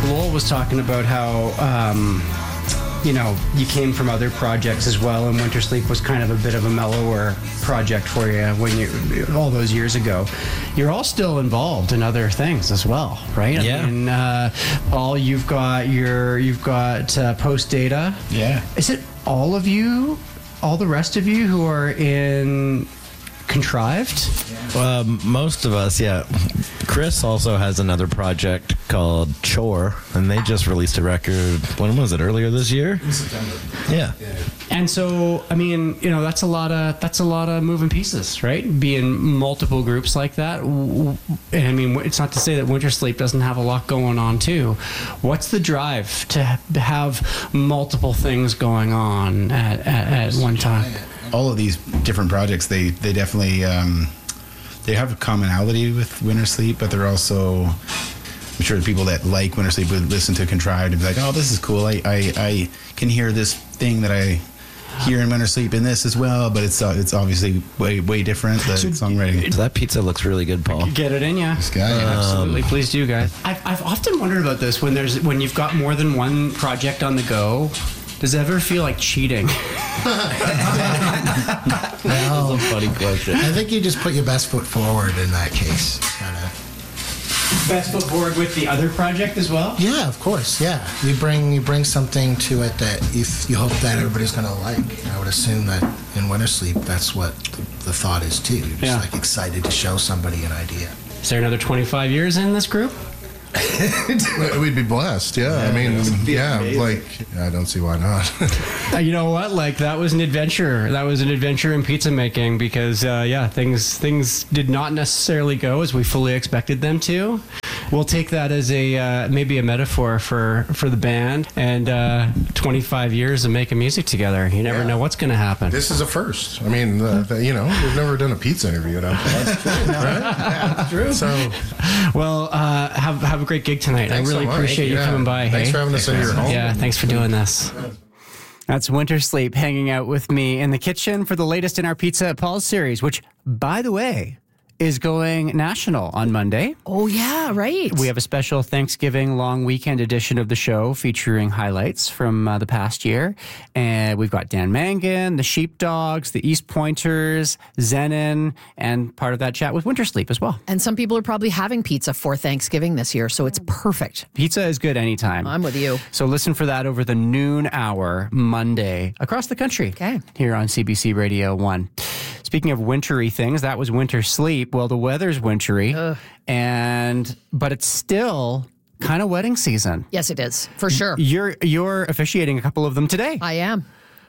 Lowell was talking about how, you came from other projects as well, and Winter Sleep was kind of a bit of a mellower project for you all those years ago. You're all still involved in other things as well, right? Yeah. I mean, Paul, you've got Post Data. Yeah. Is it all of you, all the rest of you who are in Contrived? Most of us, yeah. Chris also has another project called Chore, and they just released a record. When was it? Earlier this year? In September. Yeah. And so, I mean, that's a lot of moving pieces, right? Being multiple groups like that. And I mean, it's not to say that Winter Sleep doesn't have a lot going on too. What's the drive to have multiple things going on at one time? All of these different projects, they definitely they have a commonality with Winter Sleep, but they're also, I'm sure the people that like Winter Sleep would listen to Contrived and be like, oh, this is cool. I can hear this thing that I hear in Winter Sleep in this as well, but it's obviously way different, the songwriting. So that pizza looks really good, Paul. Get it in ya. This guy, Absolutely. Please do, guys. I've often wondered about this when you've got more than one project on the go. Does it ever feel like cheating? That's a funny question. I think you just put your best foot forward in that case. Best foot forward with the other project as well? Yeah, of course. Yeah, you bring something to it that you hope that everybody's going to like. I would assume that in Winter Sleep, that's what the thought is too. You're just excited to show somebody an idea. Is there another 25 years in this group? We'd be blessed, yeah. I mean, I don't see why not. You know what? That was an adventure. That was an adventure in pizza making because, things did not necessarily go as we fully expected them to. We'll take that as maybe a metaphor for the band and 25 years of making music together. You never know what's going to happen. This is a first. I mean, we've never done a pizza interview. That's true. Right? That's true. So, well, have a great gig tonight. I really appreciate you coming by. Thanks for having us in your home. Yeah, thanks for doing this. That's Winter Sleep hanging out with me in the kitchen for the latest in our Pizza at Paul's series, which, by the way, is going national on Monday. Oh, yeah, right. We have a special Thanksgiving long weekend edition of the show featuring highlights from the past year. And we've got Dan Mangan, the Sheepdogs, the East Pointers, Zenon, and part of that chat with Winter Sleep as well. And some people are probably having pizza for Thanksgiving this year, so it's perfect. Pizza is good anytime. I'm with you. So listen for that over the noon hour Monday across the country. Okay. Here on CBC Radio 1. Speaking of wintry things, that was Winter Sleep. Well, the weather's wintry, but it's still kind of wedding season. Yes, it is, for sure. You're officiating a couple of them today. I am.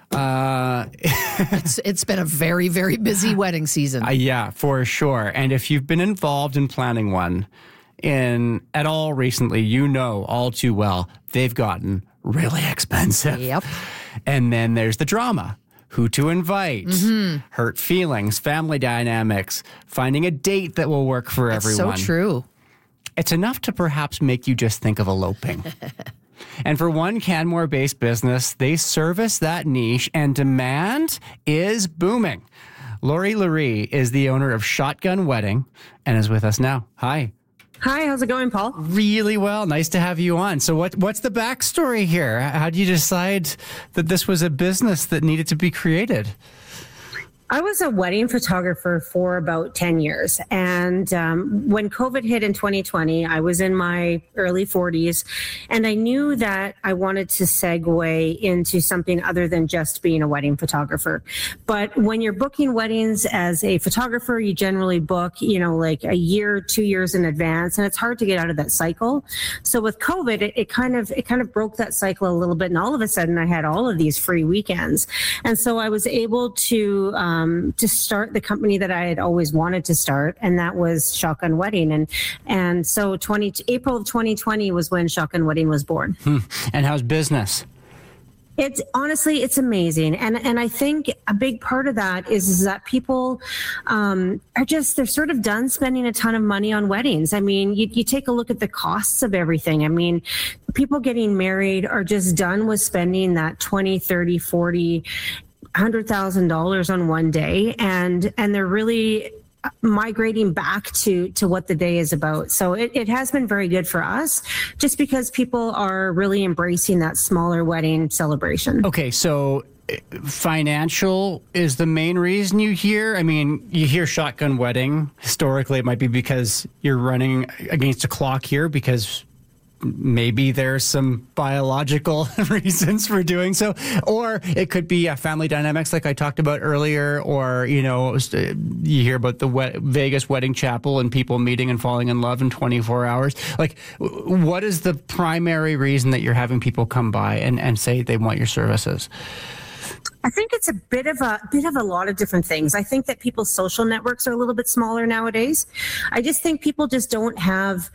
It's been a very, very busy wedding season. Yeah, for sure. And if you've been involved in planning one at all recently, you know all too well they've gotten really expensive. Yep. And then there's the drama. Who to invite, hurt feelings, family dynamics, finding a date that will work for everyone. It's so true. It's enough to perhaps make you just think of eloping. And for one Canmore-based business, they service that niche and demand is booming. Lori Laree is the owner of Shotgun Wedding and is with us now. Hi. Hi, how's it going, Paul? Really well. Nice to have you on. So what's the backstory here? How did you decide that this was a business that needed to be created? I was a wedding photographer for about 10 years. And when COVID hit in 2020, I was in my early 40s. And I knew that I wanted to segue into something other than just being a wedding photographer. But when you're booking weddings as a photographer, you generally book, like a year, 2 years in advance. And it's hard to get out of that cycle. So with COVID, it kind of broke that cycle a little bit. And all of a sudden, I had all of these free weekends. And so I was able to start the company that I had always wanted to start, and that was Shotgun Wedding. And so April of 2020 was when Shotgun Wedding was born. And how's business? It's honestly, it's amazing. And I think a big part of that is that people they're sort of done spending a ton of money on weddings. I mean, you take a look at the costs of everything. I mean, people getting married are just done with spending that $20, $30, $40, $100,000 on one day, and they're really migrating back to what the day is about. So it has been very good for us, just because people are really embracing that smaller wedding celebration. Okay, so financial is the main reason you hear? I mean, you hear shotgun wedding. Historically, it might be because you're running against a clock here, because maybe there's some biological reasons for doing so, or it could be family dynamics like I talked about earlier, or, you hear about the Vegas wedding chapel and people meeting and falling in love in 24 hours. Like, what is the primary reason that you're having people come by and say they want your services? I think it's a bit of a lot of different things. I think that people's social networks are a little bit smaller nowadays. I just think people just don't have,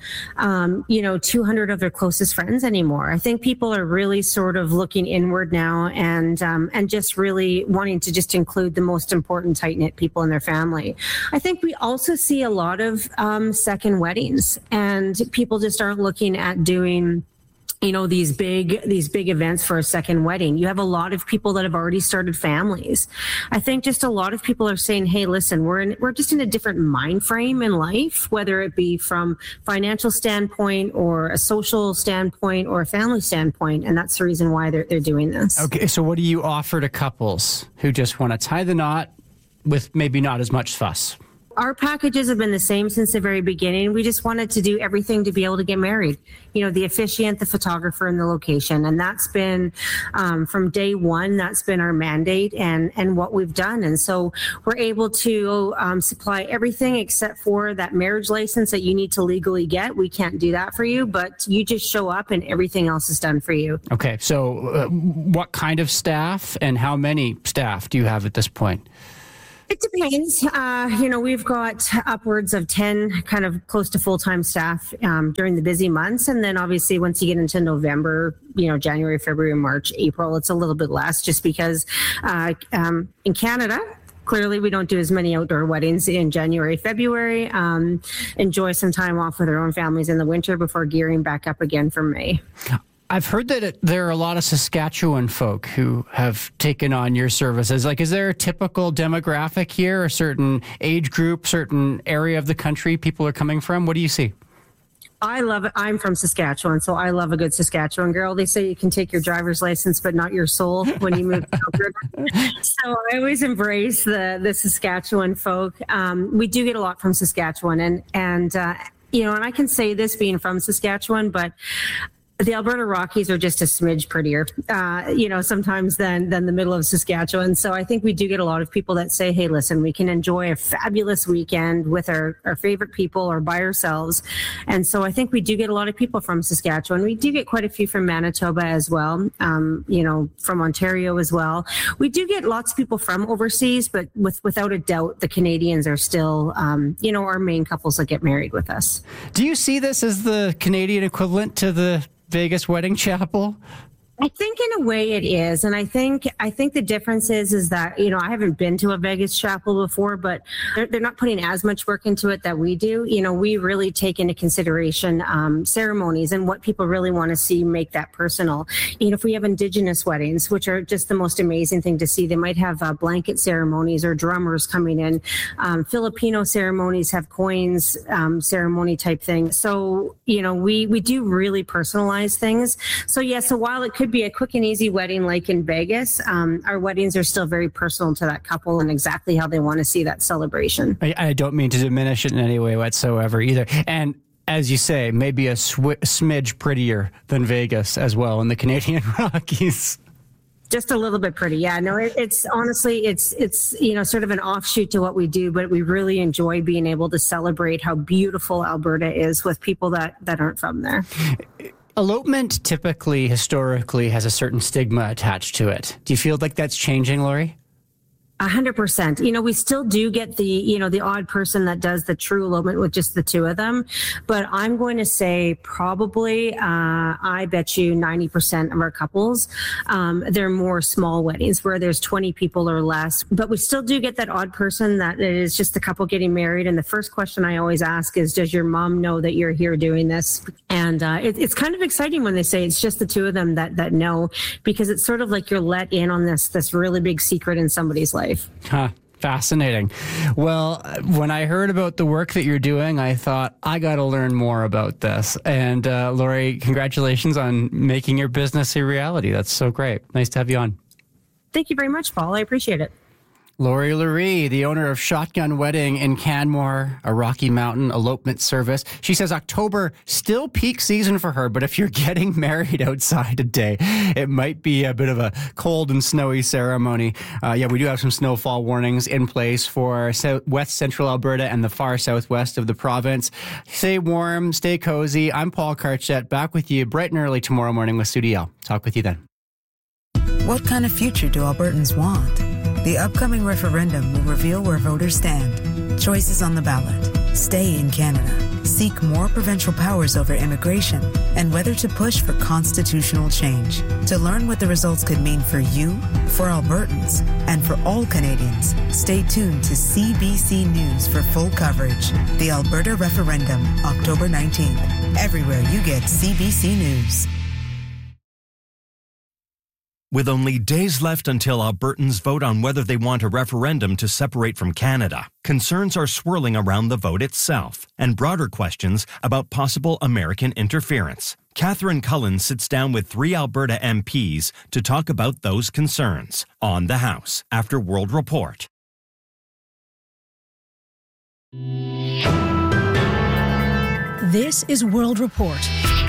200 of their closest friends anymore. I think people are really sort of looking inward now and just really wanting to just include the most important tight-knit people in their family. I think we also see a lot of second weddings, and people just aren't looking at doing these big events for a second wedding. You have a lot of people that have already started families. I think just a lot of people are saying, hey, listen, we're just in a different mind frame in life, whether it be from financial standpoint or a social standpoint or a family standpoint. And that's the reason why they're doing this. Okay. So what do you offer to couples who just want to tie the knot with maybe not as much fuss? Our packages have been the same since the very beginning. We just wanted to do everything to be able to get married. The officiant, the photographer, and the location. And that's been, from day one, that's been our mandate and what we've done. And so we're able to supply everything except for that marriage license that you need to legally get. We can't do that for you, but you just show up and everything else is done for you. Okay. So what kind of staff and how many staff do you have at this point? It depends. We've got upwards of 10 kind of close to full-time staff during the busy months. And then obviously once you get into November, January, February, March, April, it's a little bit less just because in Canada, clearly, we don't do as many outdoor weddings in January, February. Enjoy some time off with our own families in the winter before gearing back up again for May. I've heard that there are a lot of Saskatchewan folk who have taken on your services. Like, is there a typical demographic here, a certain age group, certain area of the country people are coming from? What do you see? I love it. I'm from Saskatchewan, so I love a good Saskatchewan girl. They say you can take your driver's license, but not your soul when you move to Alberta. So I always embrace the Saskatchewan folk. We do get a lot from Saskatchewan, and I can say this being from Saskatchewan, but the Alberta Rockies are just a smidge prettier, sometimes than the middle of Saskatchewan. So I think we do get a lot of people that say, hey, listen, we can enjoy a fabulous weekend with our favorite people or by ourselves. And so I think we do get a lot of people from Saskatchewan. We do get quite a few from Manitoba as well, from Ontario as well. We do get lots of people from overseas, but without a doubt, the Canadians are still, our main couples that get married with us. Do you see this as the Canadian equivalent to the Vegas wedding chapel? I think in a way it is. And I think the difference is that, I haven't been to a Vegas chapel before, but they're not putting as much work into it that we do. We really take into consideration ceremonies and what people really want to see, make that personal. If we have Indigenous weddings, which are just the most amazing thing to see, they might have blanket ceremonies or drummers coming in. Filipino ceremonies have coins, ceremony type thing. So, we do really personalize things. So while it could be a quick and easy wedding like in Vegas, our weddings are still very personal to that couple and exactly how they want to see that celebration. I don't mean to diminish it in any way whatsoever either. And as you say, maybe a smidge prettier than Vegas as well in the Canadian Rockies. Just a little bit pretty. Yeah, no, it's honestly, it's sort of an offshoot to what we do, but we really enjoy being able to celebrate how beautiful Alberta is with people that aren't from there. Elopement typically, historically, has a certain stigma attached to it. Do you feel like that's changing, Lori? 100%. We still do get the odd person that does the true elopement with just the two of them. But I'm going to say probably, I bet you 90% of our couples, they're more small weddings where there's 20 people or less. But we still do get that odd person that is just a couple getting married. And the first question I always ask is, does your mom know that you're here doing this? And it's kind of exciting when they say it's just the two of them that know, because it's sort of like you're let in on this really big secret in somebody's life. Huh. Fascinating. Well, when I heard about the work that you're doing, I thought, I got to learn more about this. And Lori, congratulations on making your business a reality. That's so great. Nice to have you on. Thank you very much, Paul. I appreciate it. Lori Lurie, the owner of Shotgun Wedding in Canmore, a Rocky Mountain elopement service. She says October still peak season for her, but if you're getting married outside today, it might be a bit of a cold and snowy ceremony. We do have some snowfall warnings in place for west central Alberta and the far southwest of the province. Stay warm, stay cozy. I'm Paul Karchet, back with you bright and early tomorrow morning with Sudi L. Talk with you then. What kind of future do Albertans want? The upcoming referendum will reveal where voters stand. Choices on the ballot. Stay in Canada. Seek more provincial powers over immigration and whether to push for constitutional change. To learn what the results could mean for you, for Albertans, and for all Canadians, stay tuned to CBC News for full coverage. The Alberta referendum, October 19th. Everywhere you get CBC News. With only days left until Albertans vote on whether they want a referendum to separate from Canada, concerns are swirling around the vote itself and broader questions about possible American interference. Catherine Cullen sits down with 3 Alberta MPs to talk about those concerns on The House after World Report. This is World Report.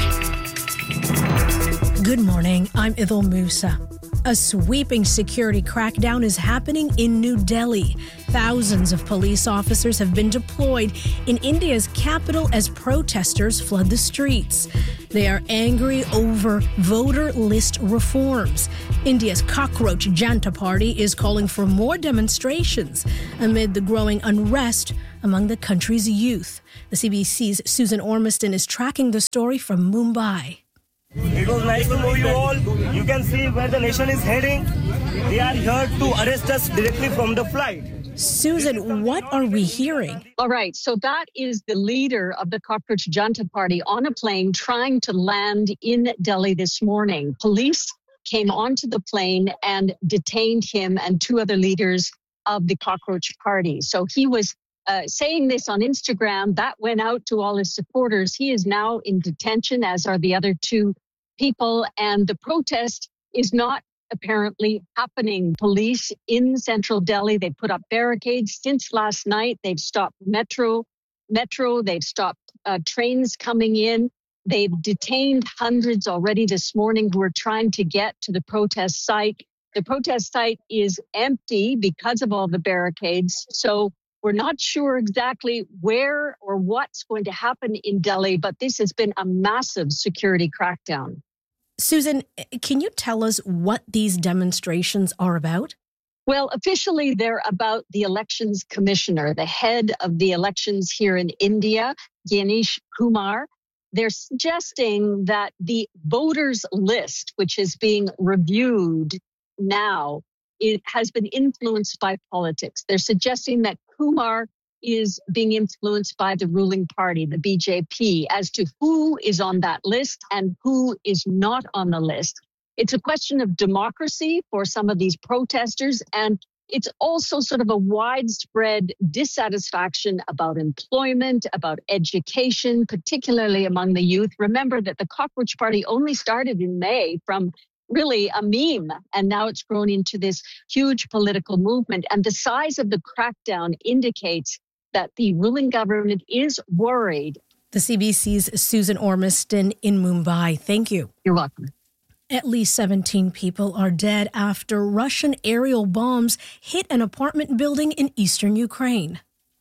Good morning, I'm Idil Musa. A sweeping security crackdown is happening in New Delhi. Thousands of police officers have been deployed in India's capital as protesters flood the streets. They are angry over voter list reforms. India's Cockroach Janta Party is calling for more demonstrations amid the growing unrest among the country's youth. The CBC's Susan Ormiston is tracking the story from Mumbai. It was nice to know you all. You can see where the nation is heading. They are here to arrest us directly from the flight. Susan, what are we hearing? All right, so that is the leader of the Cockroach Janta Party on a plane trying to land in Delhi this morning. Police came onto the plane and detained him and 2 other leaders of the Cockroach Party. So he was saying this on Instagram. That went out to all his supporters. He is now in detention, as are the other 2 people, and the protest is not apparently happening. Police in central Delhi, they put up barricades since last night. They've stopped metro, they've stopped trains coming in. They've detained hundreds already this morning who are trying to get to the protest site. The protest site is empty because of all the barricades. So we're not sure exactly where or what's going to happen in Delhi, but this has been a massive security crackdown. Susan, can you tell us what these demonstrations are about? Well, officially, they're about the elections commissioner, the head of the elections here in India, Ganesh Kumar. They're suggesting that the voters list, which is being reviewed now, it has been influenced by politics. They're suggesting that Kumar is being influenced by the ruling party, the BJP, as to who is on that list and who is not on the list. It's a question of democracy for some of these protesters, and it's also sort of a widespread dissatisfaction about employment, about education, particularly among the youth. Remember that the Cockroach Party only started in May from really a meme, and now it's grown into this huge political movement. And the size of the crackdown indicates that the ruling government is worried. The CBC's Susan Ormiston in Mumbai. Thank you. You're welcome. At least 17 people are dead after Russian aerial bombs hit an apartment building in eastern Ukraine.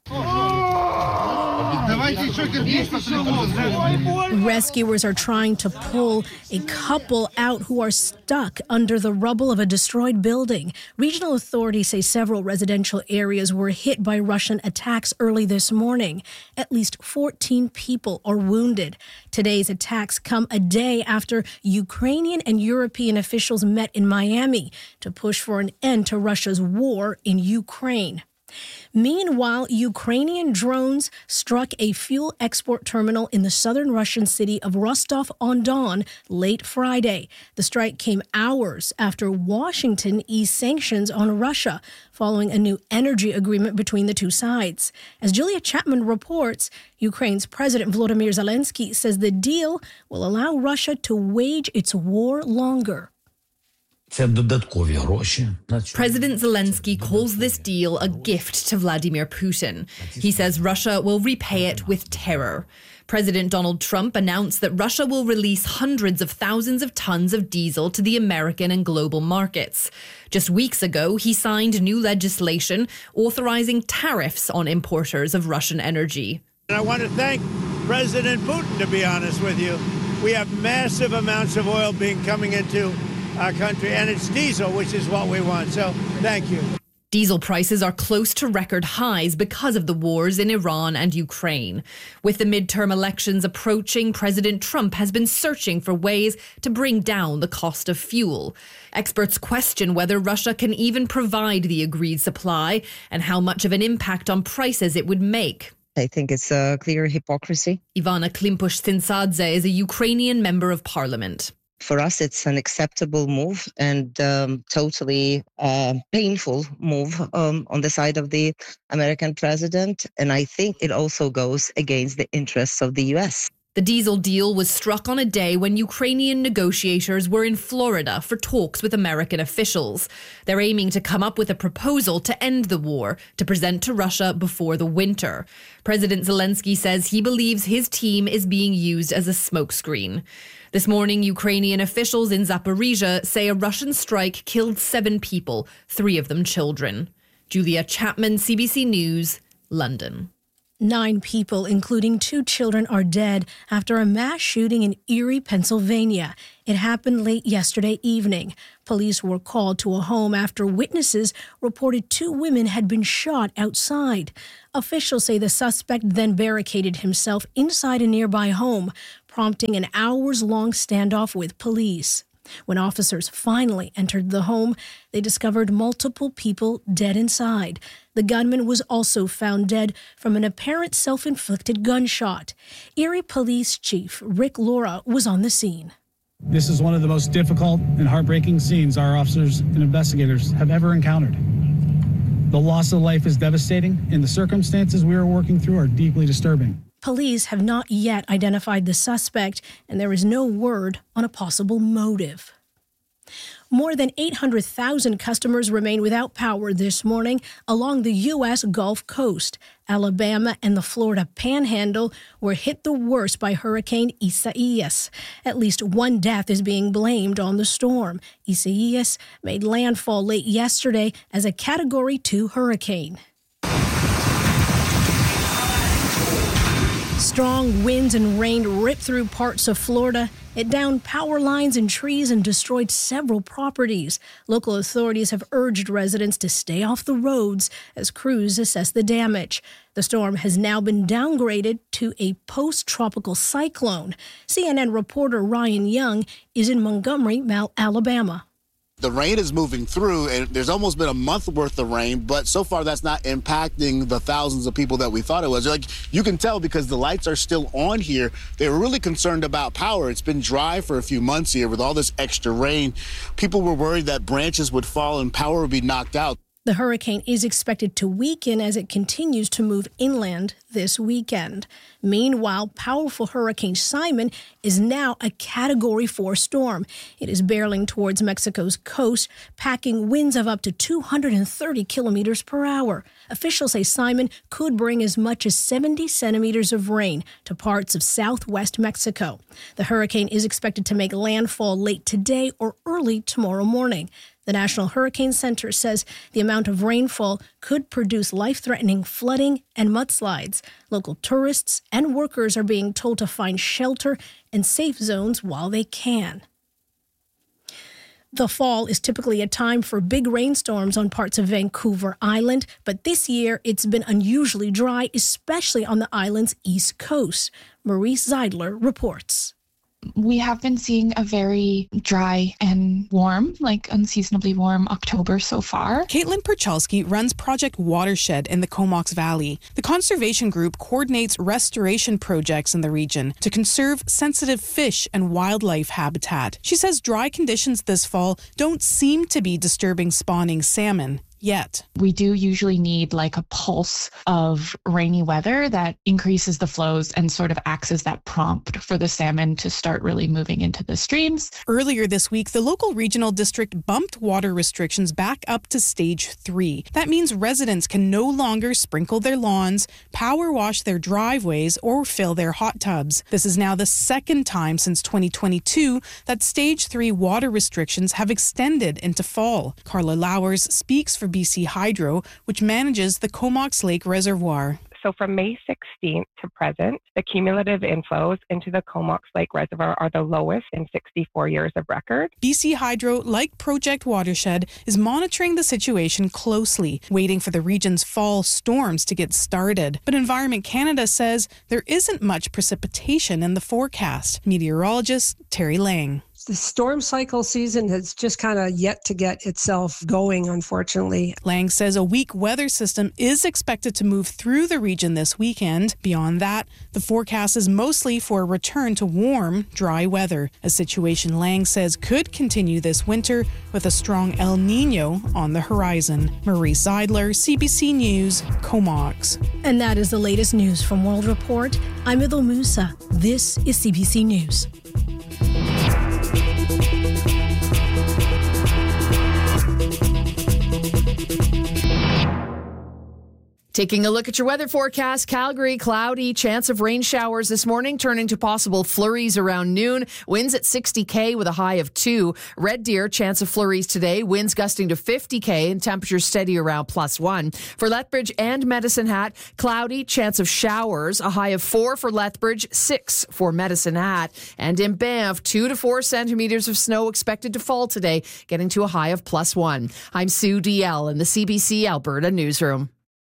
Rescuers are trying to pull a couple out who are stuck under the rubble of a destroyed building. Regional authorities say several residential areas were hit by Russian attacks early this morning. At least 14 people are wounded. Today's attacks come a day after Ukrainian and European officials met in Miami to push for an end to Russia's war in Ukraine. Meanwhile, Ukrainian drones struck a fuel export terminal in the southern Russian city of Rostov-on-Don late Friday. The strike came hours after Washington eased sanctions on Russia, following a new energy agreement between the two sides. As Julia Chapman reports, Ukraine's President Volodymyr Zelensky says the deal will allow Russia to wage its war longer. President Zelensky calls this deal a gift to Vladimir Putin. He says Russia will repay it with terror. President Donald Trump announced that Russia will release hundreds of thousands of tons of diesel to the American and global markets. Just weeks ago, he signed new legislation authorizing tariffs on importers of Russian energy. And I want to thank President Putin, to be honest with you. We have massive amounts of oil coming into our country, and it's diesel, which is what we want. So thank you. Diesel prices are close to record highs because of the wars in Iran and Ukraine. With the midterm elections approaching, President Trump has been searching for ways to bring down the cost of fuel. Experts question whether Russia can even provide the agreed supply and how much of an impact on prices it would make. I think it's a clear hypocrisy. Ivana Klimpush-Tsintsadze is a Ukrainian member of parliament. For us, it's an acceptable move and totally painful move on the side of the American president. And I think it also goes against the interests of the U.S. The diesel deal was struck on a day when Ukrainian negotiators were in Florida for talks with American officials. They're aiming to come up with a proposal to end the war to present to Russia before the winter. President Zelensky says he believes his team is being used as a smokescreen. This morning, Ukrainian officials in Zaporizhia say a Russian strike killed 7 people, 3 of them children. Julia Chapman, CBC News, London. 9 people, including 2 children, are dead after a mass shooting in Erie, Pennsylvania. It happened late yesterday evening. Police were called to a home after witnesses reported 2 women had been shot outside. Officials say the suspect then barricaded himself inside a nearby home, prompting an hours-long standoff with police. When officers finally entered the home, they discovered multiple people dead inside. The gunman was also found dead from an apparent self-inflicted gunshot. Erie Police Chief Rick Laura was on the scene. This is one of the most difficult and heartbreaking scenes our officers and investigators have ever encountered. The loss of life is devastating, and the circumstances we are working through are deeply disturbing. Police have not yet identified the suspect, and there is no word on a possible motive. More than 800,000 customers remain without power this morning along the U.S. Gulf Coast. Alabama and the Florida Panhandle were hit the worst by Hurricane Isaias. At least 1 death is being blamed on the storm. Isaias made landfall late yesterday as a Category 2 hurricane. Strong winds and rain ripped through parts of Florida. It downed power lines and trees and destroyed several properties. Local authorities have urged residents to stay off the roads as crews assess the damage. The storm has now been downgraded to a post-tropical cyclone. CNN reporter Ryan Young is in Montgomery, Alabama. The rain is moving through, and there's almost been a month worth of rain, but so far that's not impacting the thousands of people that we thought it was. Like, you can tell because the lights are still on here. They were really concerned about power. It's been dry for a few months here with all this extra rain. People were worried that branches would fall and power would be knocked out. The hurricane is expected to weaken as it continues to move inland this weekend. Meanwhile, powerful Hurricane Simon is now a Category 4 storm. It is barreling towards Mexico's coast, packing winds of up to 230 kilometers per hour. Officials say Simon could bring as much as 70 centimeters of rain to parts of southwest Mexico. The hurricane is expected to make landfall late today or early tomorrow morning. The National Hurricane Center says the amount of rainfall could produce life-threatening flooding and mudslides. Local tourists and workers are being told to find shelter and safe zones while they can. The fall is typically a time for big rainstorms on parts of Vancouver Island, but this year it's been unusually dry, especially on the island's east coast. Maurice Zeidler reports. We have been seeing a very dry and warm, like unseasonably warm October so far. Caitlin Perchalski runs Project Watershed in the Comox Valley. The conservation group coordinates restoration projects in the region to conserve sensitive fish and wildlife habitat. She says dry conditions this fall don't seem to be disturbing spawning salmon yet. We do usually need like a pulse of rainy weather that increases the flows and sort of acts as that prompt for the salmon to start really moving into the streams. Earlier this week, the local regional district bumped water restrictions back up to stage 3. That means residents can no longer sprinkle their lawns, power wash their driveways, or fill their hot tubs. This is now the second time since 2022 that stage 3 water restrictions have extended into fall. Carla Lowers speaks for BC Hydro, which manages the Comox Lake Reservoir. So from May 16th to present, the cumulative inflows into the Comox Lake Reservoir are the lowest in 64 years of record. BC Hydro, like Project Watershed, is monitoring the situation closely, waiting for the region's fall storms to get started. But Environment Canada says there isn't much precipitation in the forecast. Meteorologist Terry Lang. The storm cycle season has just kind of yet to get itself going, unfortunately. Lang says a weak weather system is expected to move through the region this weekend. Beyond that, the forecast is mostly for a return to warm, dry weather, a situation Lang says could continue this winter with a strong El Nino on the horizon. Marie Seidler, CBC News, Comox. And that is the latest news from World Report. I'm Idil Musa. This is CBC News. Taking a look at your weather forecast, Calgary, cloudy, chance of rain showers this morning, turning to possible flurries around noon. Winds at 60 with a high of 2. Red Deer, chance of flurries today. Winds gusting to 50 and temperatures steady around +1. For Lethbridge and Medicine Hat, cloudy, chance of showers. A high of 4 for Lethbridge, 6 for Medicine Hat. And in Banff, 2 to 4 centimeters of snow expected to fall today, getting to a high of +1. I'm Sue DL in the CBC Alberta newsroom.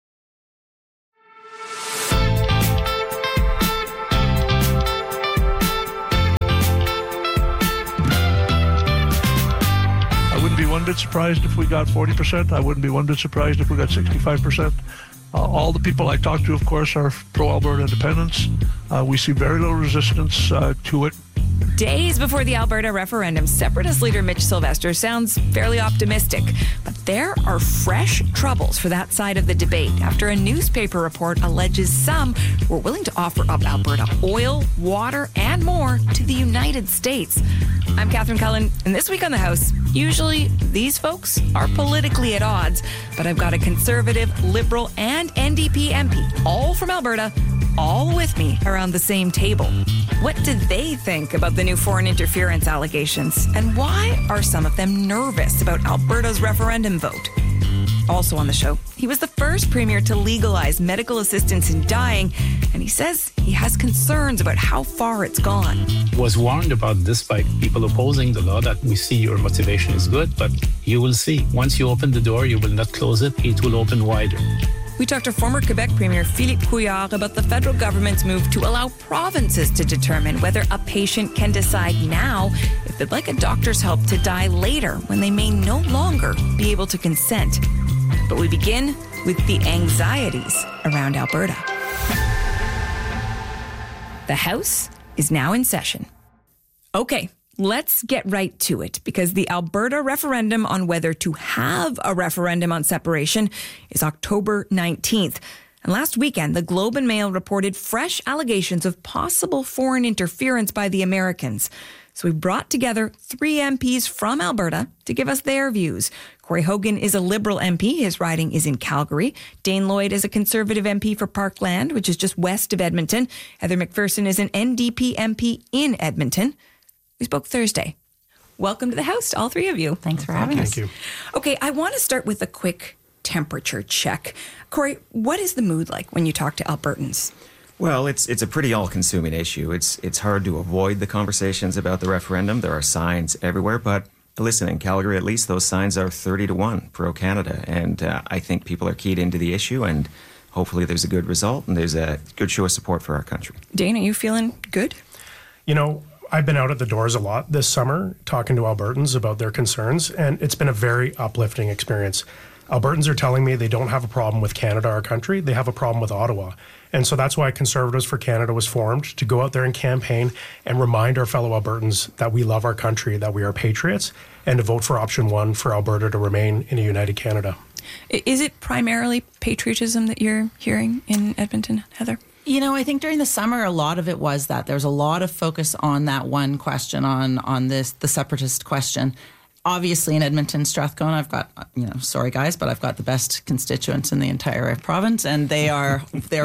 Wouldn't be one bit surprised if we got 40%. I wouldn't be one bit surprised if we got 65%. All the people I talk to, of course, are pro-Alberta independence. We see very little resistance to it. Days before the Alberta referendum, Separatist leader Mitch Sylvester sounds fairly optimistic. But there are fresh troubles for that side of the debate after a newspaper report alleges some were willing to offer up Alberta oil, water, and more to the United States. I'm Catherine Cullen, and this week on the House, usually these folks are politically at odds, but I've got a Conservative, Liberal, and NDP MP, all from Alberta, all with me around the same table. What do they think about the new foreign interference allegations? And why are some of them nervous about Alberta's referendum vote? Also on the show, he was the first premier to legalize medical assistance in dying, and he says he has concerns about how far it's gone. Was warned about this by people opposing the law, that we see your motivation is good, but you will see. Once you open the door, you will not close it. It will open wider. We talked to former Quebec Premier Philippe Couillard about the federal government's move to allow provinces to determine whether a patient can decide now if they'd like a doctor's help to die later when they may no longer be able to consent. But we begin with the anxieties around Alberta. The House is now in session. Okay, let's get right to it, because the Alberta referendum on whether to have a referendum on separation is October 19th. And last weekend, the Globe and Mail reported fresh allegations of possible foreign interference by the Americans. So we brought together 3 MPs from Alberta to give us their views. Corey Hogan is a Liberal MP. His riding is in Calgary. Dane Lloyd is a Conservative MP for Parkland, which is just west of Edmonton. Heather McPherson is an NDP MP in Edmonton. We spoke Thursday. Welcome to the House, all 3 of you. Thanks for having us. Thank you. Okay, I want to start with a quick temperature check. Corey, what is the mood like when you talk to Albertans? Well, it's a pretty all-consuming issue. It's hard to avoid the conversations about the referendum. There are signs everywhere, but listen, in Calgary at least, those signs are 30-1 pro-Canada, and I think people are keyed into the issue, and hopefully there's a good result and there's a good show of support for our country. Dane, are you feeling good? You know, I've been out at the doors a lot this summer talking to Albertans about their concerns, and it's been a very uplifting experience. Albertans are telling me they don't have a problem with Canada, our country. They have a problem with Ottawa. And so that's why Conservatives for Canada was formed, to go out there and campaign and remind our fellow Albertans that we love our country, that we are patriots, and to vote for option 1 for Alberta to remain in a united Canada. Is it primarily patriotism that you're hearing in Edmonton, Heather? You know, I think during the summer, a lot of it was that there's a lot of focus on that one question, on the separatist question. Obviously, in Edmonton, Strathcona, I've got, sorry guys, but I've got the best constituents in the entire province, and they're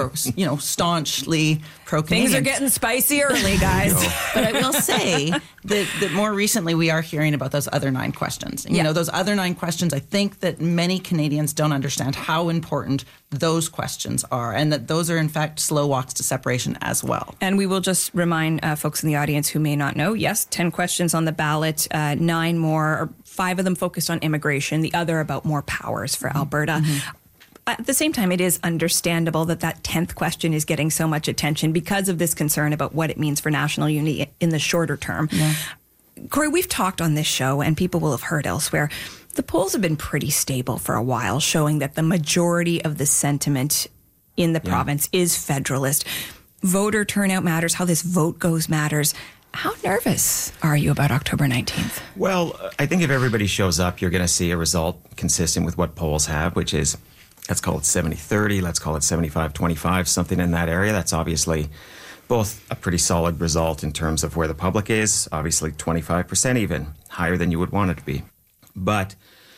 staunchly pro-Canadian. Things are getting spicy early, guys. But I will say that more recently we are hearing about those other 9 questions. And, those other 9 questions, I think that many Canadians don't understand how important those questions are, and that those are in fact slow walks to separation as well. And we will just remind folks in the audience who may not know, yes, 10 questions on the ballot, 9 more, or 5 of them focused on immigration, the other about more powers for Alberta. At the same time, it is understandable that 10th question is getting so much attention because of this concern about what it means for national unity in the shorter term. Yeah. Corey, we've talked on this show, and people will have heard elsewhere, the polls have been pretty stable for a while, showing that the majority of the sentiment in the province is federalist. Voter turnout matters. How this vote goes matters. How nervous are you about October 19th? Well, I think if everybody shows up, you're going to see a result consistent with what polls have, which is, let's call it 70-30, let's call it 75-25, something in that area. That's obviously both a pretty solid result in terms of where the public is, obviously 25% even, higher than you would want it to be. But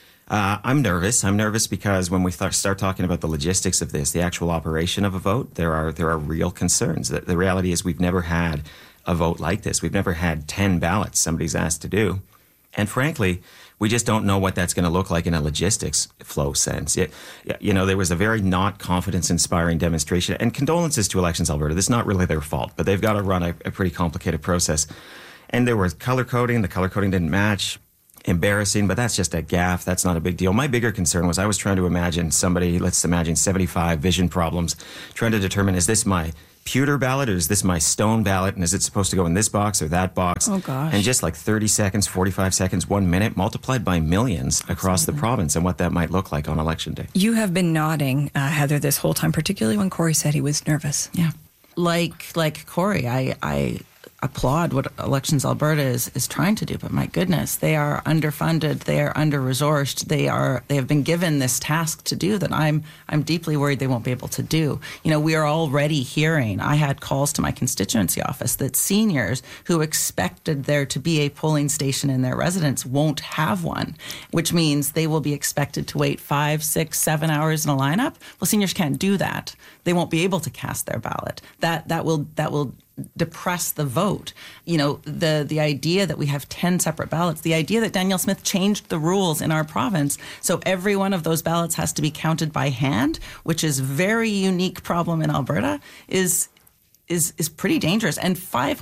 I'm nervous. I'm nervous because when we start talking about the logistics of this, the actual operation of a vote, there are real concerns. The reality is we've never had a vote like this. We've never had 10 ballots somebody's asked to do. And frankly, we just don't know what that's going to look like in a logistics flow sense. There was a very not confidence-inspiring demonstration. And condolences to Elections Alberta. This is not really their fault, but they've got to run a pretty complicated process. And there was color coding. The color coding didn't match. Embarrassing, but that's just a gaffe. That's not a big deal. My bigger concern was I was trying to imagine somebody, let's imagine 75 vision problems, trying to determine, is this my pewter ballot or is this my stone ballot? And is it supposed to go in this box or that box? Oh, gosh. And just like 30 seconds, 45 seconds, 1 minute multiplied by millions across the province and what that might look like on Election Day. You have been nodding, Heather, this whole time, particularly when Corey said he was nervous. Yeah. Like Corey, I applaud what Elections Alberta is trying to do, but my goodness, they are underfunded, they are under-resourced, they have been given this task to do that I'm deeply worried they won't be able to do. We are already hearing, I had calls to my constituency office that seniors who expected there to be a polling station in their residence won't have one, which means they will be expected to wait 5, 6, 7 hours in a lineup. Well, seniors can't do that. They won't be able to cast their ballot. That will depress the vote. The idea that we have 10 separate ballots, the idea that Danielle Smith changed the rules in our province so every one of those ballots has to be counted by hand, which is a very unique problem in Alberta, is pretty dangerous. And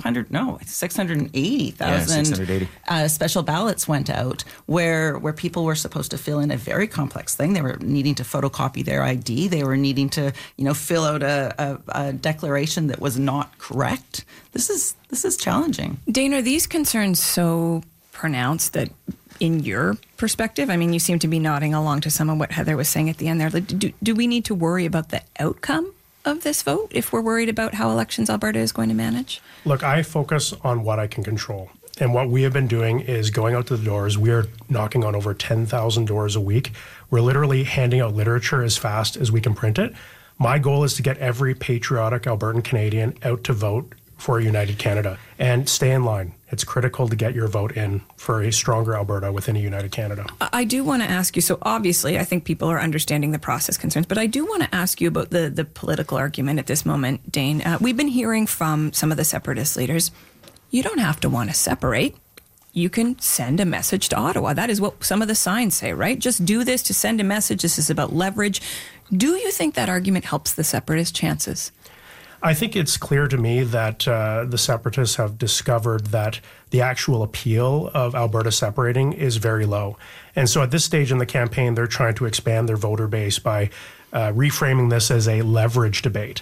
680,000 special ballots went out where people were supposed to fill in a very complex thing. They were needing to photocopy their ID. They were needing to, fill out a declaration that was not correct. This is challenging. Dane, are these concerns so pronounced that in your perspective, I mean, you seem to be nodding along to some of what Heather was saying at the end there. Do we need to worry about the outcome of this vote if we're worried about how Elections Alberta is going to manage? Look, I focus on what I can control. And what we have been doing is going out to the doors. We are knocking on over 10,000 doors a week. We're literally handing out literature as fast as we can print it. My goal is to get every patriotic Albertan Canadian out to vote for a united Canada and stay in line. It's critical to get your vote in for a stronger Alberta within a united Canada. I do want to ask you, so obviously I think people are understanding the process concerns, but I do want to ask you about the political argument at this moment, Dane. We've been hearing from some of the separatist leaders, you don't have to want to separate. You can send a message to Ottawa. That is what some of the signs say, right? Just do this to send a message. This is about leverage. Do you think that argument helps the separatist chances? I think it's clear to me that the separatists have discovered that the actual appeal of Alberta separating is very low. And so at this stage in the campaign, they're trying to expand their voter base by reframing this as a leverage debate.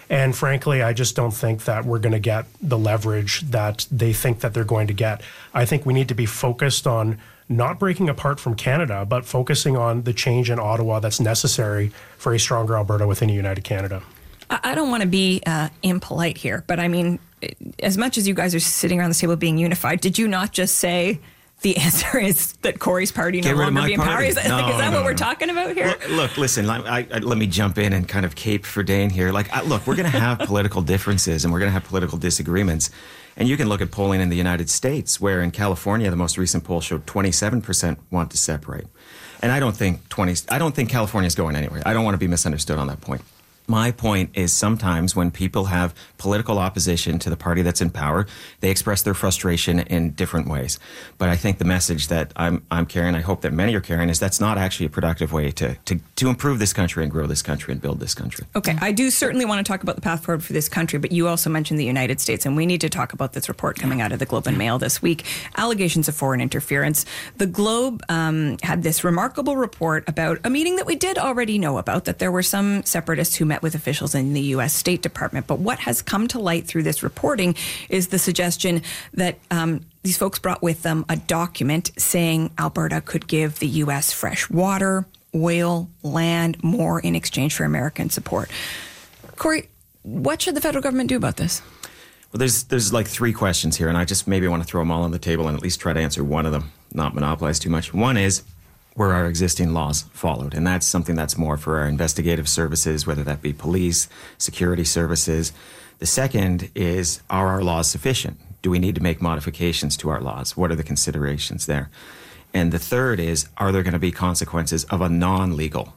And frankly, I just don't think that we're going to get the leverage that they think that they're going to get. I think we need to be focused on not breaking apart from Canada, but focusing on the change in Ottawa that's necessary for a stronger Alberta within a united Canada. I don't want to be impolite here, but I mean, as much as you guys are sitting around the table being unified, did you not just say the answer is that Corey's party no longer be in power? Is that what we're talking about here? Look, listen, let me jump in and kind of cape for Dane here. Look, we're going to have political differences and we're going to have political disagreements. And you can look at polling in the United States, where in California, the most recent poll showed 27% want to separate. And I don't think California's going anywhere. I don't want to be misunderstood on that point. My point is sometimes when people have political opposition to the party that's in power, they express their frustration in different ways. But I think the message that I'm carrying, I hope that many are carrying, is that's not actually a productive way to improve this country and grow this country and build this country. Okay, I do certainly want to talk about the path forward for this country, but you also mentioned the United States, and we need to talk about this report coming out of the Globe and Mail this week, allegations of foreign interference. The Globe had this remarkable report about a meeting that we did already know about, that there were some separatists who met with officials in the U.S. State Department. But what has come to light through this reporting is the suggestion that these folks brought with them a document saying Alberta could give the U.S. fresh water, oil, land, more in exchange for American support. Corey, what should the federal government do about this? Well, there's like three questions here, and I just maybe want to throw them all on the table and at least try to answer one of them, not monopolize too much. One is, were our existing laws followed? And that's something that's more for our investigative services, whether that be police, security services. The second is, are our laws sufficient? Do we need to make modifications to our laws? What are the considerations there? And the third is, are there going to be consequences of a non-legal,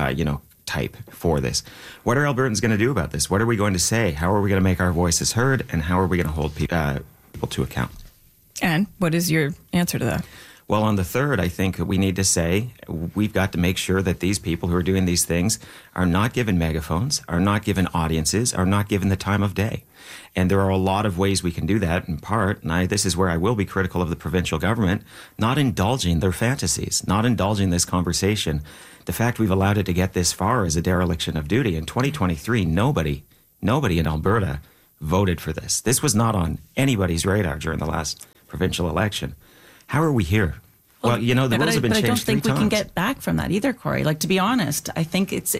type for this? What are Albertans going to do about this? What are we going to say? How are we going to make our voices heard? And how are we going to hold people to account? And what is your answer to that? Well, on the third, I think we need to say we've got to make sure that these people who are doing these things are not given megaphones, are not given audiences, are not given the time of day. And there are a lot of ways we can do that, in part, and this is where I will be critical of the provincial government, not indulging their fantasies, not indulging this conversation. The fact we've allowed it to get this far is a dereliction of duty. In 2023, nobody in Alberta voted for this. This was not on anybody's radar during the last provincial election. How are we here? Well, the rules have been changed 3 times. I don't think we can get back from that either, Corey. To be honest, I think it's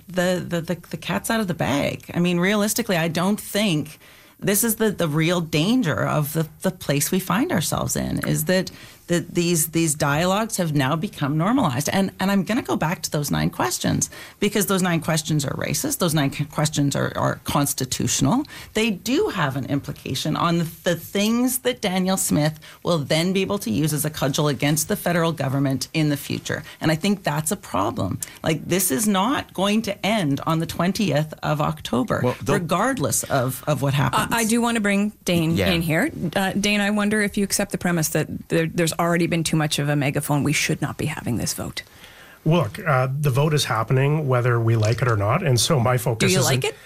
the cat's out of the bag. I mean, realistically, I don't think this is the real danger of the place we find ourselves in, is that these dialogues have now become normalized. And I'm going to go back to those 9 questions, because those 9 questions are racist. Those 9 questions are constitutional. They do have an implication on the things that Danielle Smith will then be able to use as a cudgel against the federal government in the future. And I think that's a problem. This is not going to end on the 20th of October, regardless of what happens. I do want to bring Dane in here. Dane, I wonder if you accept the premise that there's already been too much of a megaphone. We should not be having this vote. Look, the vote is happening whether we like it or not. And so my focus is... Do you like it?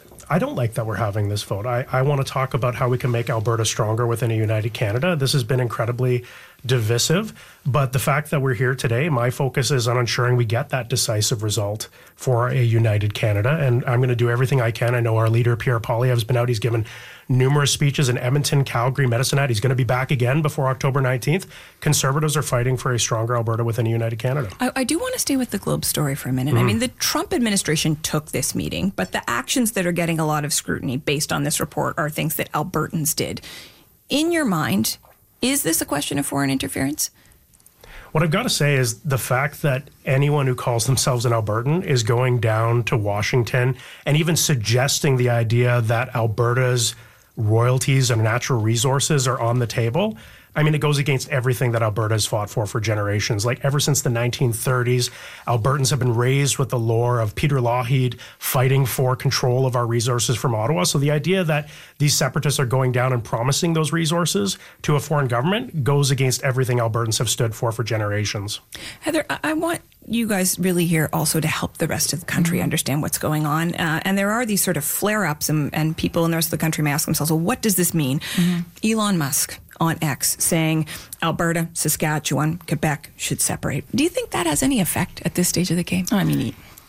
I don't like that we're having this vote. I want to talk about how we can make Alberta stronger within a united Canada. This has been incredibly divisive, but the fact that we're here today, my focus is on ensuring we get that decisive result for a united Canada, and I'm going to do everything I can. I know our leader, Pierre Poilievre, has been out. He's given numerous speeches in Edmonton, Calgary, Medicine Hat. He's going to be back again before October 19th. Conservatives are fighting for a stronger Alberta within a united Canada. I do want to stay with the Globe story for a minute. I mean, the Trump administration took this meeting, but the actions that are getting a lot of scrutiny based on this report are things that Albertans did. In your mind, is this a question of foreign interference? What I've got to say is the fact that anyone who calls themselves an Albertan is going down to Washington and even suggesting the idea that Alberta's royalties and natural resources are on the table. I mean, it goes against everything that Alberta has fought for generations. Ever since the 1930s, Albertans have been raised with the lore of Peter Lougheed fighting for control of our resources from Ottawa. So the idea that these separatists are going down and promising those resources to a foreign government goes against everything Albertans have stood for generations. Heather, I want you guys really here also to help the rest of the country understand what's going on. And there are these sort of flare-ups and people in the rest of the country may ask themselves, well, what does this mean? Elon Musk on X saying Alberta, Saskatchewan, Quebec should separate. Do you think that has any effect at this stage of the game? I mean,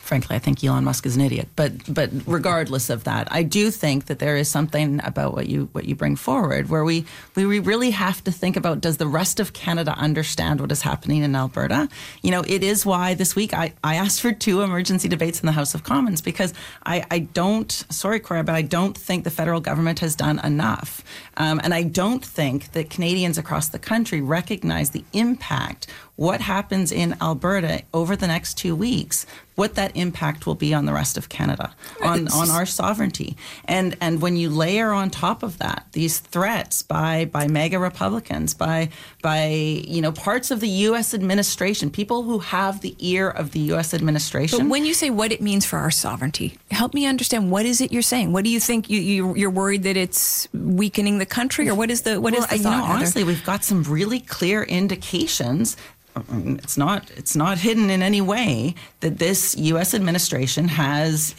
frankly, I think Elon Musk is an idiot. But regardless of that, I do think that there is something about what you bring forward where we really have to think about, does the rest of Canada understand what is happening in Alberta? You know, it is why this week I asked for 2 emergency debates in the House of Commons, because I don't, sorry, Cora, but I don't think the federal government has done enough. And I don't think that Canadians across the country recognize the impact, what happens in Alberta over the next 2 weeks, what that impact will be on the rest of Canada, on our sovereignty. And when you layer on top of that these threats by MAGA Republicans, by parts of the U.S. administration, people who have the ear of the U.S. administration. But when you say what it means for our sovereignty, help me understand, what is it you're saying? What do you think? You're worried that it's weakening the country, or what is the thought? Honestly, we've got some really clear indications. It's not hidden in any way that this U.S. administration has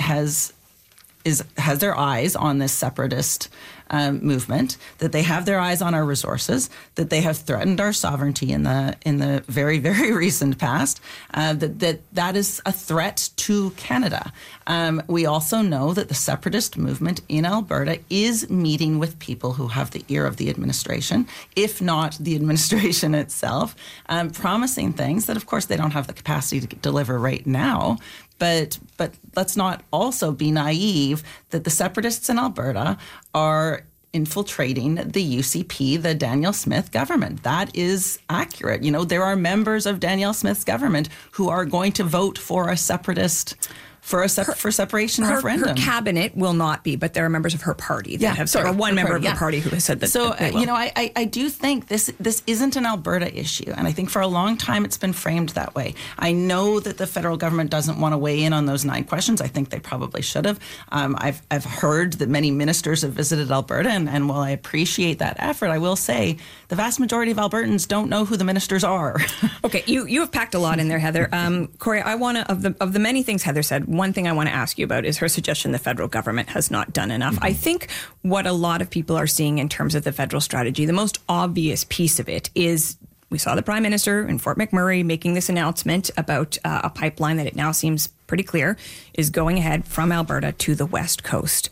their eyes on this separatist movement, that they have their eyes on our resources, that they have threatened our sovereignty in the very, very recent past, that is a threat to Canada. We also know that the separatist movement in Alberta is meeting with people who have the ear of the administration, if not the administration itself, promising things that, of course, they don't have the capacity to deliver right now. But let's not also be naive that the separatists in Alberta are infiltrating the UCP, the Danielle Smith government. That is accurate. You know, there are members of Danielle Smith's government who are going to vote for a separatist, for separation referendum. Her cabinet will not be, but there are members of her party that have said, or one member of her party who has said that. So, that they will. I do think this isn't an Alberta issue, and I think for a long time it's been framed that way. I know that the federal government doesn't want to weigh in on those 9 questions. I think they probably should have. I've heard that many ministers have visited Alberta, and while I appreciate that effort, I will say the vast majority of Albertans don't know who the ministers are. Okay, you have packed a lot in there, Heather. Corey, I want to, of the many things Heather said, one thing I want to ask you about is her suggestion the federal government has not done enough. Mm-hmm. I think what a lot of people are seeing in terms of the federal strategy, the most obvious piece of it is, we saw the Prime Minister in Fort McMurray making this announcement about a pipeline that it now seems pretty clear is going ahead from Alberta to the West Coast.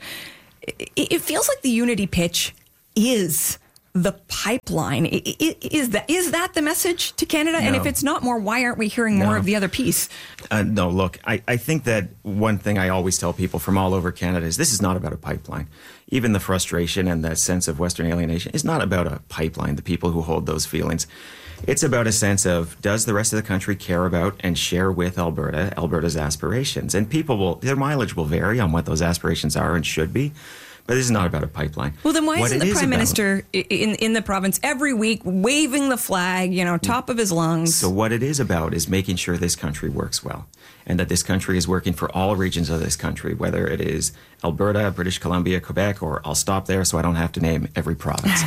It feels like the unity pitch is the pipeline. Is that the message to Canada? No. And if it's not more, why aren't we hearing more of the other piece? No, look, I think that one thing I always tell people from all over Canada is this is not about a pipeline. Even the frustration and that sense of Western alienation is not about a pipeline, the people who hold those feelings. It's about a sense of, does the rest of the country care about and share with Alberta's aspirations? And their mileage will vary on what those aspirations are and should be. But this is not about a pipeline. Well, then why isn't the Prime Minister in the province every week waving the flag, top of his lungs? So what it is about is making sure this country works well, and that this country is working for all regions of this country, whether it is Alberta, British Columbia, Quebec, or I'll stop there so I don't have to name every province.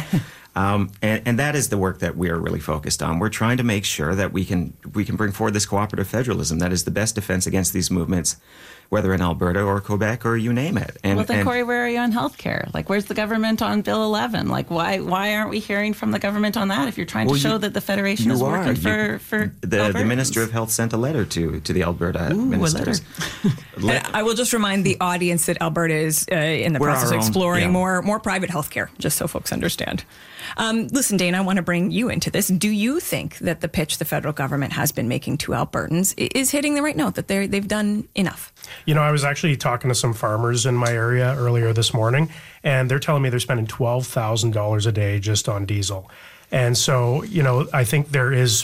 And that is the work that we are really focused on. We're trying to make sure that we can bring forward this cooperative federalism that is the best defense against these movements, whether in Alberta or Quebec or you name it. Well, then, Corey, where are you on healthcare? Like, where's the government on Bill 11? Like, why aren't we hearing from the government on that if you're trying to show that the Federation is working for the Minister of Health sent a letter to the Alberta ministers. I will just remind the audience that Alberta is in the process of exploring more private healthcare, just so folks understand. Listen, Dana, I want to bring you into this. Do you think that the pitch the federal government has been making to Albertans is hitting the right note, that they've done enough? I was actually talking to some farmers in my area earlier this morning, and they're telling me they're spending $12,000 a day just on diesel. And so, I think there is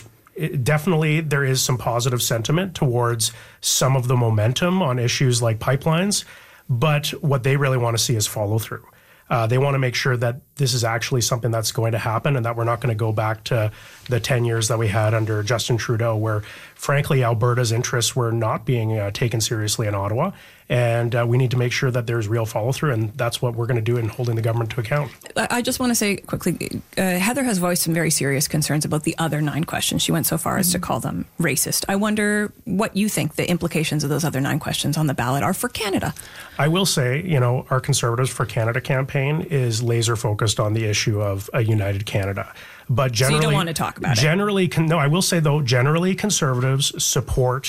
some positive sentiment towards some of the momentum on issues like pipelines, but what they really want to see is follow through. They want to make sure that this is actually something that's going to happen and that we're not going to go back to the 10 years that we had under Justin Trudeau, where, frankly, Alberta's interests were not being taken seriously in Ottawa. And we need to make sure that there's real follow through. And that's what we're going to do in holding the government to account. I just want to say quickly, Heather has voiced some very serious concerns about the other 9 questions. She went so far as to call them racist. I wonder what you think the implications of those other 9 questions on the ballot are for Canada. I will say, our Conservatives for Canada campaign is laser focused on the issue of a united Canada. But generally, so you don't want to talk about it? I will say, though, generally Conservatives support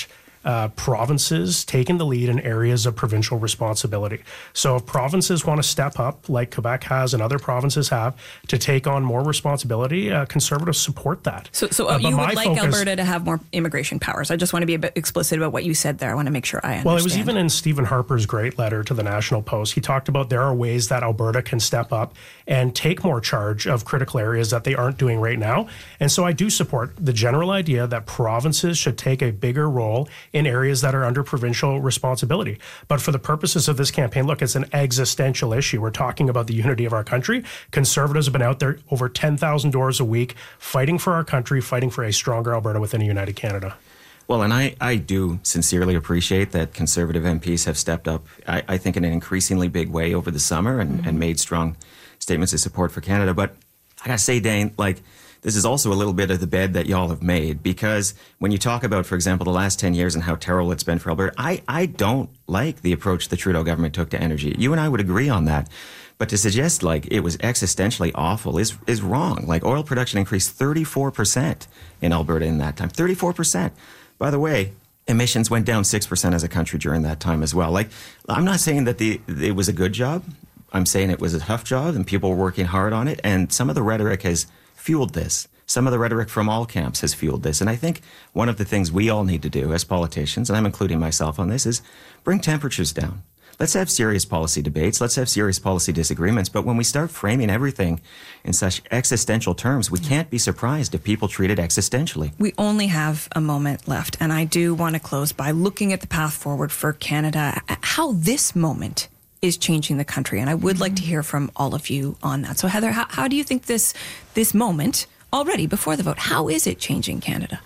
provinces taking the lead in areas of provincial responsibility. So if provinces want to step up, like Quebec has and other provinces have, to take on more responsibility, Conservatives support that. So you would like Alberta to have more immigration powers. I just want to be a bit explicit about what you said there. I want to make sure I understand. Well, it was even in Stephen Harper's great letter to the National Post. He talked about there are ways that Alberta can step up and take more charge of critical areas that they aren't doing right now. And so I do support the general idea that provinces should take a bigger role in areas that are under provincial responsibility. But for the purposes of this campaign, look, it's an existential issue. We're talking about the unity of our country. Conservatives have been out there over 10,000 doors a week fighting for our country, fighting for a stronger Alberta within a united Canada. Well, and I do sincerely appreciate that Conservative MPs have stepped up, I think, in an increasingly big way over the summer and made strong statements of support for Canada. But I got to say, Dane, this is also a little bit of the bed that y'all have made, because when you talk about, for example, the last 10 years and how terrible it's been for Alberta, I don't like the approach the Trudeau government took to energy. You and I would agree on that. But to suggest it was existentially awful is wrong. Oil production increased 34% in Alberta in that time. 34%. By the way, emissions went down 6% as a country during that time as well. I'm not saying that it was a good job. I'm saying it was a tough job and people were working hard on it. And some of the rhetoric has fueled this. Some of the rhetoric from all camps has fueled this. And I think one of the things we all need to do as politicians, and I'm including myself on this, is bring temperatures down. Let's have serious policy debates. Let's have serious policy disagreements. But when we start framing everything in such existential terms, we can't be surprised if people treat it existentially. We only have a moment left, and I do want to close by looking at the path forward for Canada, how this moment is changing the country. And I would like to hear from all of you on that. So, Heather, how do you think this moment, already before the vote, how is it changing Canada?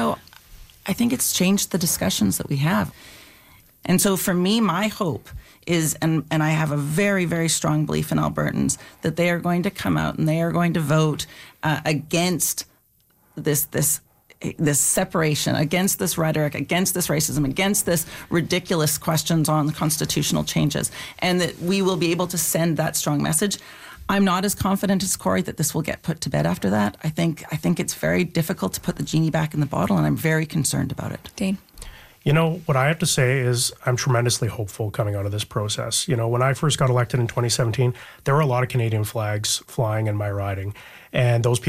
I think it's changed the discussions that we have. And so for me, my hope is, and I have a very, very strong belief in Albertans, that they are going to come out and they are going to vote against this separation, against this rhetoric, against this racism, against this ridiculous questions on the constitutional changes, and that we will be able to send that strong message. I'm not as confident as Corey that this will get put to bed after that. I think it's very difficult to put the genie back in the bottle, and I'm very concerned about it. Dane? What I have to say is I'm tremendously hopeful coming out of this process. When I first got elected in 2017, there were a lot of Canadian flags flying in my riding, and those people